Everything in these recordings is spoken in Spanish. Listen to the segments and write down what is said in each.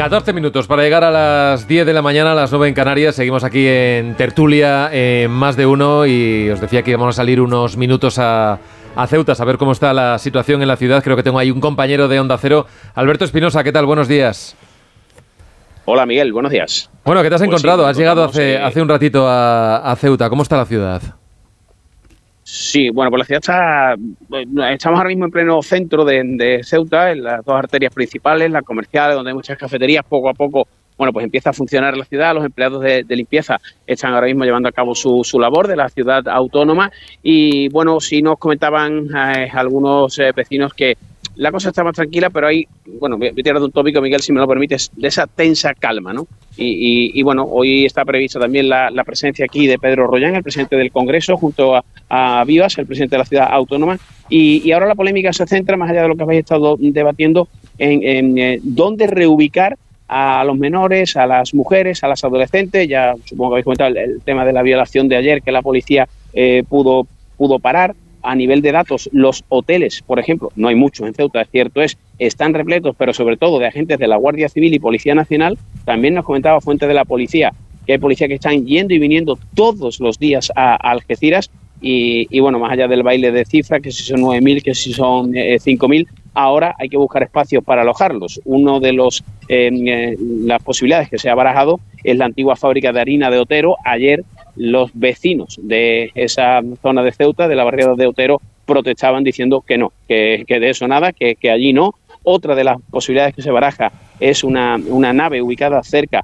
14 minutos para llegar a las 10 de la mañana, a las 9 en Canarias. Seguimos aquí en tertulia, Más de Uno, y os decía que íbamos a salir unos minutos a Ceuta, a saber cómo está la situación en la ciudad. Creo que tengo ahí un compañero de Onda Cero, Alberto Espinosa. ¿Qué tal? Buenos días. Hola Miguel, buenos días. Bueno, ¿qué te has encontrado? Sí, has llegado hace un ratito a Ceuta. ¿Cómo está la ciudad? Sí, bueno, pues la ciudad estamos ahora mismo en pleno centro de Ceuta, en las dos arterias principales, la comercial, donde hay muchas cafeterías. Poco a poco, bueno, pues empieza a funcionar la ciudad. Los empleados de limpieza están ahora mismo llevando a cabo su labor de la ciudad autónoma. Y bueno, sí nos comentaban algunos vecinos que la cosa está más tranquila, pero hay, bueno, voy a tirar de un tópico, Miguel, si me lo permites, de esa tensa calma, ¿no? Y bueno, hoy está prevista también la presencia aquí de Pedro Rollán, el presidente del Congreso, junto a Vivas, el presidente de la ciudad autónoma. Y ahora la polémica se centra, más allá de lo que habéis estado debatiendo, en dónde reubicar a los menores, a las mujeres, a las adolescentes. Ya supongo que habéis comentado el tema de la violación de ayer, que la policía pudo parar. A nivel de datos, los hoteles, por ejemplo, no hay muchos en Ceuta, es cierto, están repletos, pero sobre todo de agentes de la Guardia Civil y Policía Nacional. También nos comentaba fuente de la policía que hay policía que están yendo y viniendo todos los días a Algeciras. Y bueno, más allá del baile de cifras, que si son 9.000, que si son 5.000, ahora hay que buscar espacios para alojarlos. Uno de las posibilidades que se ha barajado es la antigua fábrica de harina de Otero. Ayer los vecinos de esa zona de Ceuta, de la barriada de Otero, protestaban diciendo que no, que de eso nada, que allí no. Otra de las posibilidades que se baraja es una nave ubicada cerca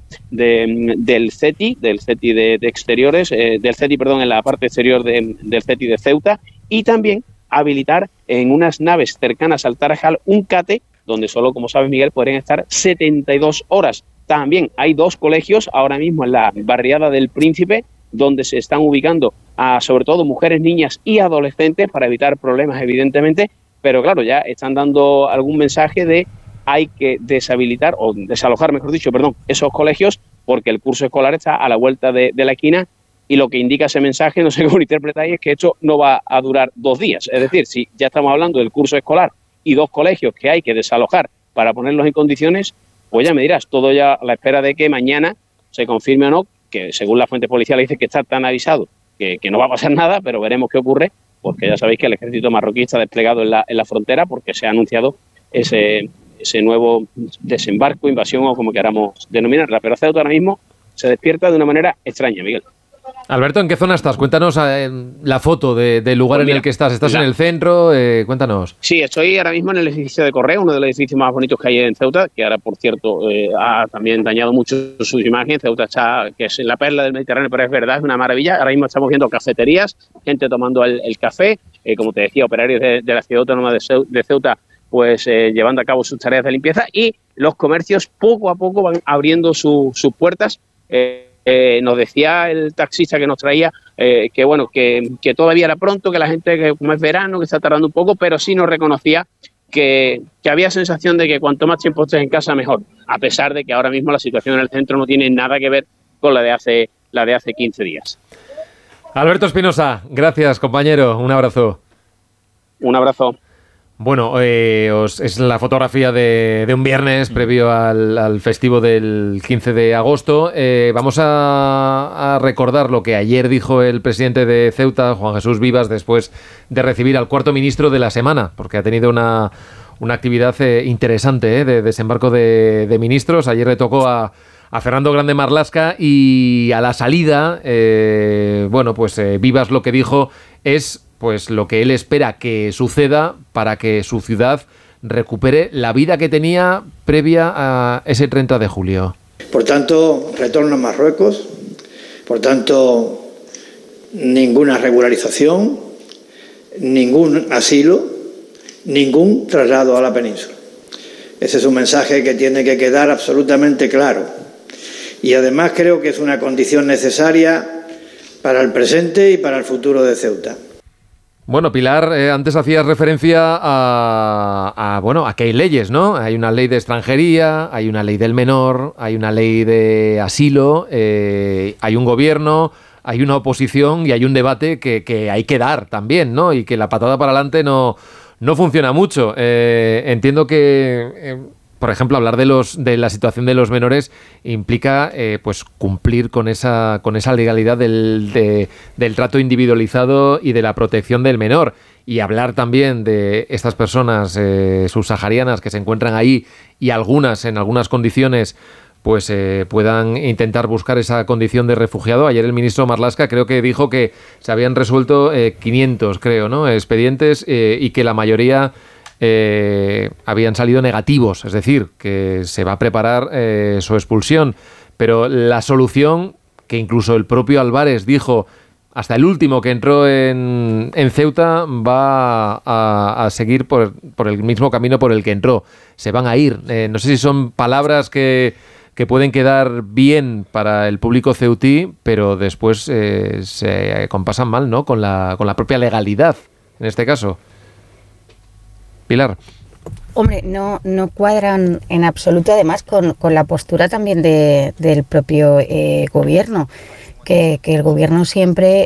del CETI de exteriores, del CETI, perdón, en la parte exterior del CETI de Ceuta, y también habilitar en unas naves cercanas al Tarajal un CATE, donde solo, como sabes, Miguel, podrían estar 72 horas. También hay dos colegios ahora mismo en la barriada del Príncipe, donde se están ubicando a sobre todo mujeres, niñas y adolescentes para evitar problemas, evidentemente, pero claro, ya están dando algún mensaje de hay que deshabilitar o desalojar, mejor dicho, esos colegios, porque el curso escolar está a la vuelta de la esquina, y lo que indica ese mensaje, no sé cómo lo interpretáis, es que esto no va a durar 2 días. Es decir, si ya estamos hablando del curso escolar y 2 colegios que hay que desalojar para ponerlos en condiciones, pues ya me dirás, todo ya a la espera de que mañana se confirme o no, que según la fuente policial dice que está tan avisado que no va a pasar nada, pero veremos qué ocurre, porque ya sabéis que el ejército marroquí está desplegado en la frontera, porque se ha anunciado ese nuevo desembarco, invasión o como queramos denominarla. Pero Ceuta ahora mismo se despierta de una manera extraña, Miguel. Alberto, ¿en qué zona estás? Cuéntanos la foto del lugar en el que estás. ¿Estás en el centro? Cuéntanos. Sí, estoy ahora mismo en el edificio de Correo, uno de los edificios más bonitos que hay en Ceuta, que ahora, por cierto, ha también dañado mucho su imagen. Ceuta está, que es la perla del Mediterráneo, pero es verdad, es una maravilla. Ahora mismo estamos viendo cafeterías, gente tomando el café, como te decía, operarios de la ciudad autónoma de Ceuta, pues llevando a cabo sus tareas de limpieza, y los comercios poco a poco van abriendo sus puertas. Nos decía el taxista que nos traía que bueno, que todavía era pronto, que la gente, que como es verano, que está tardando un poco, pero sí nos reconocía que había sensación de que cuanto más tiempo estés en casa mejor, a pesar de que ahora mismo la situación en el centro no tiene nada que ver con la de hace 15 días. Alberto Espinosa, gracias, compañero, un abrazo. Un abrazo. Bueno, es la fotografía de un viernes previo al festivo del 15 de agosto. Vamos a recordar lo que ayer dijo el presidente de Ceuta, Juan Jesús Vivas, después de recibir al cuarto ministro de la semana, porque ha tenido una actividad interesante de desembarco de ministros. Ayer le tocó a Fernando Grande Marlaska, y a la salida, Vivas lo que dijo es pues lo que él espera que suceda para que su ciudad recupere la vida que tenía previa a ese 30 de julio. Por tanto, retorno a Marruecos, por tanto, ninguna regularización, ningún asilo, ningún traslado a la península. Ese es un mensaje que tiene que quedar absolutamente claro. Y además creo que es una condición necesaria para el presente y para el futuro de Ceuta. Bueno, Pilar, antes hacías referencia a que hay leyes, ¿no? Hay una ley de extranjería, hay una ley del menor, hay una ley de asilo, hay un gobierno, hay una oposición y hay un debate que hay que dar también, ¿no? Y que la patada para adelante no funciona mucho. Entiendo que por ejemplo, hablar de la situación de los menores implica pues cumplir con esa legalidad del trato individualizado y de la protección del menor. Y hablar también de estas personas subsaharianas que se encuentran ahí y algunas, en algunas condiciones, pues puedan intentar buscar esa condición de refugiado. Ayer el ministro Marlaska creo que dijo que se habían resuelto 500, creo, ¿no?, expedientes y que la mayoría habían salido negativos, es decir, que se va a preparar su expulsión. Pero la solución, que incluso el propio Álvarez dijo, hasta el último que entró en Ceuta va a seguir por el mismo camino por el que entró. Se van a ir. No sé si son palabras que pueden quedar bien para el público ceutí, pero después se compasan mal, ¿no?, con la propia legalidad, en este caso. Pilar. Hombre, no cuadran en absoluto, además, con la postura también del propio gobierno. Que el gobierno siempre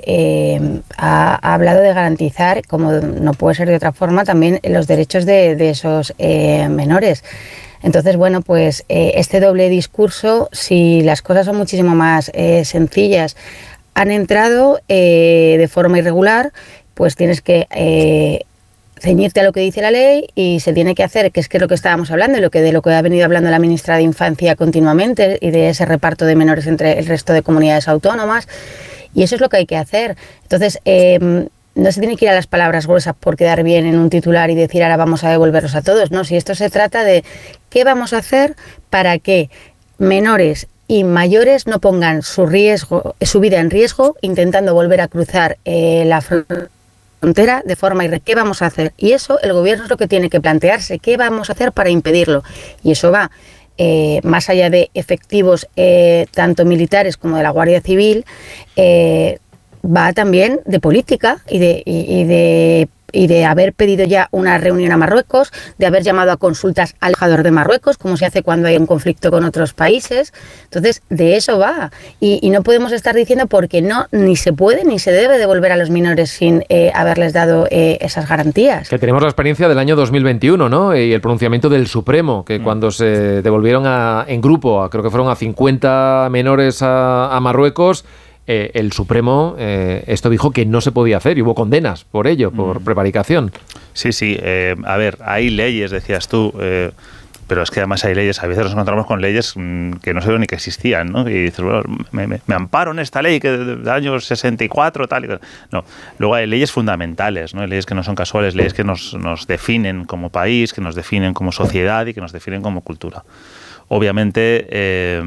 ha hablado de garantizar, como no puede ser de otra forma, también los derechos de esos menores. Entonces, bueno, pues este doble discurso, si las cosas son muchísimo más sencillas, han entrado de forma irregular, pues tienes que ceñirte a lo que dice la ley y se tiene que hacer, que es lo que estábamos hablando y de lo que ha venido hablando la ministra de Infancia continuamente, y de ese reparto de menores entre el resto de comunidades autónomas, y eso es lo que hay que hacer. Entonces, no se tiene que ir a las palabras gruesas por quedar bien en un titular y decir ahora vamos a devolverlos a todos, no, si esto se trata de qué vamos a hacer para que menores y mayores no pongan su vida en riesgo intentando volver a cruzar la frontera de forma irregular. ¿Qué vamos a hacer? Y eso el gobierno es lo que tiene que plantearse. ¿Qué vamos a hacer para impedirlo? Y eso va más allá de efectivos tanto militares como de la Guardia Civil, va también de política y de haber pedido ya una reunión a Marruecos, de haber llamado a consultas al embajador de Marruecos, como se hace cuando hay un conflicto con otros países. Entonces, de eso va. Y no podemos estar diciendo porque ni se puede ni se debe devolver a los menores sin haberles dado esas garantías. Que tenemos la experiencia del año 2021, ¿no? Y el pronunciamiento del Supremo, que cuando se devolvieron en grupo, creo que fueron a 50 menores a Marruecos, el Supremo esto dijo que no se podía hacer y hubo condenas por ello, por prevaricación. Sí, a ver, hay leyes, decías tú, pero es que además hay leyes, a veces nos encontramos con leyes que no sabemos ni que existían, ¿no? Y dices, bueno, me amparo en esta ley que del año 64, tal y tal. No, luego hay leyes fundamentales, ¿no? Hay leyes que no son casuales, leyes que nos definen como país, que nos definen como sociedad y que nos definen como cultura. Obviamente,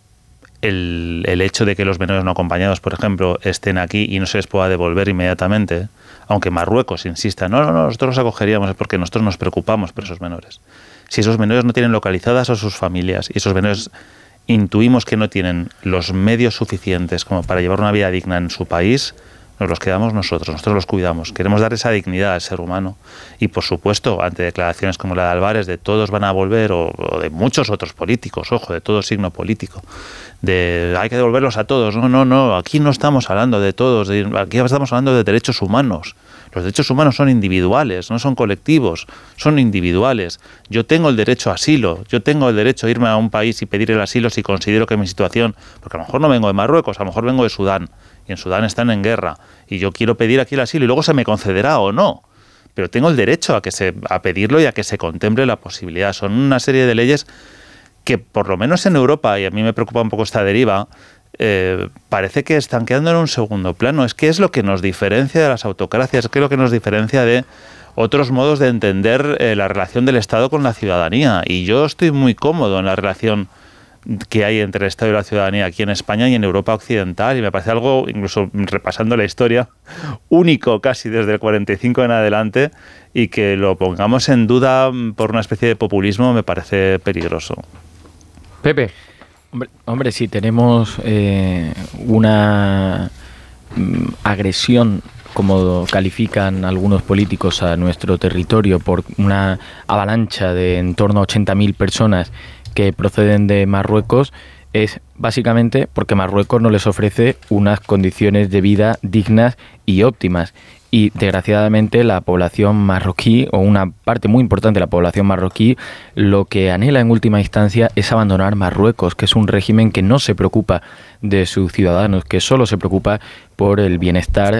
el hecho de que los menores no acompañados, por ejemplo, estén aquí y no se les pueda devolver inmediatamente, aunque Marruecos insista, no, nosotros los acogeríamos, es porque nosotros nos preocupamos por esos menores. Si esos menores no tienen localizadas a sus familias y esos menores intuimos que no tienen los medios suficientes como para llevar una vida digna en su país, nos los quedamos nosotros los cuidamos. Queremos dar esa dignidad al ser humano. Y, por supuesto, ante declaraciones como la de Álvarez, de todos van a volver, o de muchos otros políticos, ojo, de todo signo político, de hay que devolverlos a todos. No, aquí no estamos hablando de todos, aquí estamos hablando de derechos humanos. Los derechos humanos son individuales, no son colectivos, son individuales. Yo tengo el derecho a asilo, yo tengo el derecho a irme a un país y pedir el asilo si considero que mi situación, porque a lo mejor no vengo de Marruecos, a lo mejor vengo de Sudán, y en Sudán están en guerra, y yo quiero pedir aquí el asilo y luego se me concederá o no. Pero tengo el derecho a pedirlo y a que se contemple la posibilidad. Son una serie de leyes que, por lo menos en Europa, y a mí me preocupa un poco esta deriva, parece que están quedando en un segundo plano. Es que es lo que nos diferencia de las autocracias, es que es lo que nos diferencia de otros modos de entender la relación del Estado con la ciudadanía. Y yo estoy muy cómodo en la relación que hay entre el Estado y la ciudadanía aquí en España y en Europa occidental, y me parece algo, incluso repasando la historia, único casi desde el 45 en adelante, y que lo pongamos en duda por una especie de populismo me parece peligroso. Pepe. Hombre, si tenemos una agresión, como califican algunos políticos, a nuestro territorio por una avalancha de en torno a 80.000 personas que proceden de Marruecos, es básicamente porque Marruecos no les ofrece unas condiciones de vida dignas y óptimas. y desgraciadamente la población marroquí, o una parte muy importante de la población marroquí, lo que anhela en última instancia es abandonar Marruecos, que es un régimen que no se preocupa de sus ciudadanos, que solo se preocupa por el bienestar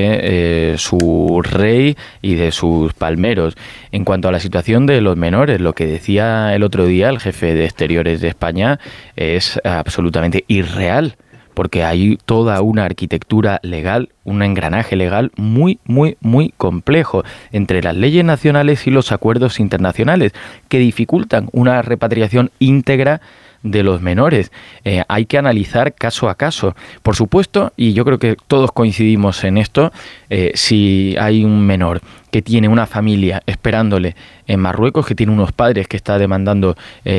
de su rey y de sus palmeros. En cuanto a la situación de los menores, lo que decía el otro día el jefe de Exteriores de España es absolutamente irreal, porque hay toda una arquitectura legal, un engranaje legal muy, muy, muy complejo entre las leyes nacionales y los acuerdos internacionales que dificultan una repatriación íntegra de los menores. Hay que analizar caso a caso. Por supuesto, y yo creo que todos coincidimos en esto, si hay un menor que tiene una familia esperándole en Marruecos, que tiene unos padres que está demandando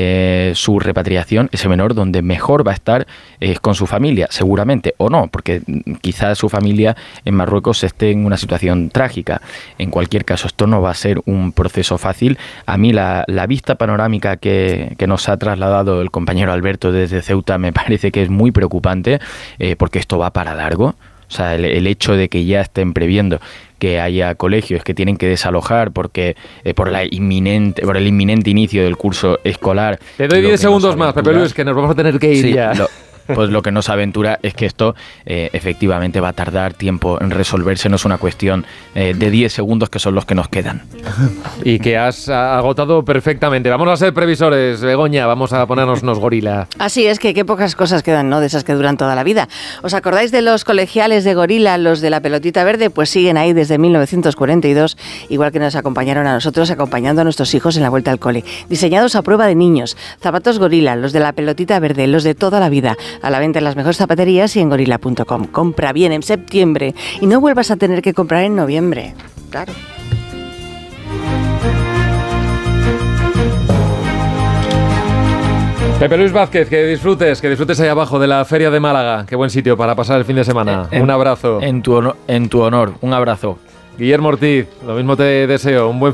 su repatriación, ese menor donde mejor va a estar es con su familia, seguramente, o no, porque quizás su familia en Marruecos esté en una situación trágica. En cualquier caso, esto no va a ser un proceso fácil. A mí la vista panorámica que nos ha trasladado el compañero Alberto desde Ceuta me parece que es muy preocupante, porque esto va para largo. O sea, el hecho de que ya estén previendo que haya colegios que tienen que desalojar porque por el inminente inicio del curso escolar. Te doy 10 segundos más, Pepe Luis, que nos vamos a tener que ir ya. Pues lo que nos aventura es que esto efectivamente va a tardar tiempo en resolverse, no es una cuestión de 10 segundos que son los que nos quedan. Y que has agotado perfectamente. Vamos a ser previsores, Begoña, vamos a ponernos unos gorila. Así es, que qué pocas cosas quedan, ¿no?, de esas que duran toda la vida. ¿Os acordáis de los colegiales de gorila, los de la pelotita verde? Pues siguen ahí desde 1942, igual que nos acompañaron a nosotros, acompañando a nuestros hijos en la vuelta al cole. Diseñados a prueba de niños, zapatos gorila, los de la pelotita verde, los de toda la vida. A la venta en las mejores zapaterías y en gorila.com. Compra bien en septiembre y no vuelvas a tener que comprar en noviembre. Claro. Pepe Luis Vázquez, que disfrutes ahí abajo de la Feria de Málaga. Qué buen sitio para pasar el fin de semana. Un abrazo. En tu honor, un abrazo. Guillermo Ortiz, lo mismo te deseo. Un buen